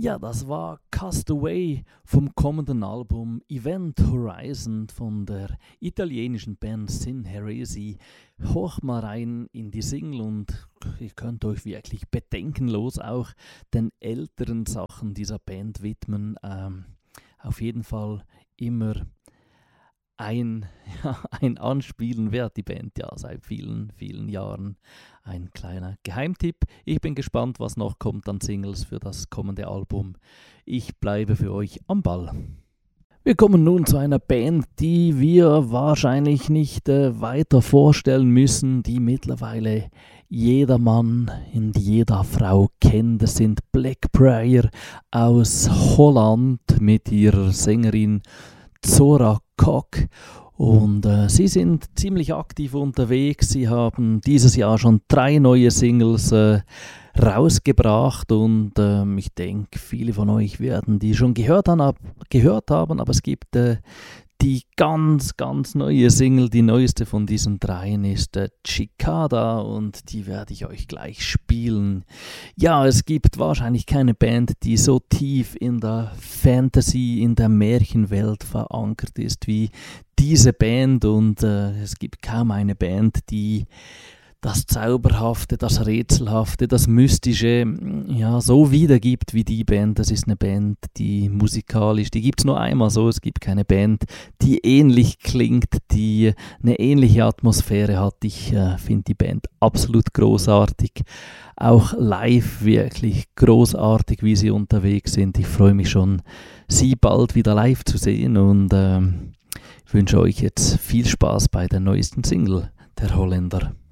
Ja, das war Cast Away vom kommenden Album Event Horizon von der italienischen Band Sin Heresi. Horcht mal rein in die Single und ihr könnt euch wirklich bedenkenlos auch den älteren Sachen dieser Band widmen. Auf jeden Fall immer ein Anspielen wert, die Band ja seit vielen, vielen Jahren. Ein kleiner Geheimtipp. Ich bin gespannt, was noch kommt an Singles für das kommende Album. Ich bleibe für euch am Ball. Wir kommen nun zu einer Band, die wir wahrscheinlich nicht weiter vorstellen müssen, die mittlerweile jeder Mann und jeder Frau kennt. Das sind Blackbriar aus Holland mit ihrer Sängerin Zora Kock. Und sie sind ziemlich aktiv unterwegs. Sie haben dieses Jahr schon 3 neue Singles rausgebracht und ich denke, viele von euch werden die schon gehört haben, aber es gibt die ganz, ganz neue Single. Die neueste von diesen 3 ist Cicada und die werde ich euch gleich spielen. Ja, es gibt wahrscheinlich keine Band, die so tief in der Fantasy, in der Märchenwelt verankert ist wie diese Band und es gibt kaum eine Band, die das Zauberhafte, das Rätselhafte, das Mystische ja, so wiedergibt wie die Band. Das ist eine Band, die musikalisch, die gibt es nur einmal so. Es gibt keine Band, die ähnlich klingt, die eine ähnliche Atmosphäre hat. Ich finde die Band absolut großartig. Auch live wirklich großartig, wie sie unterwegs sind. Ich freue mich schon, sie bald wieder live zu sehen und ich wünsche euch jetzt viel Spaß bei der neuesten Single der Holländer.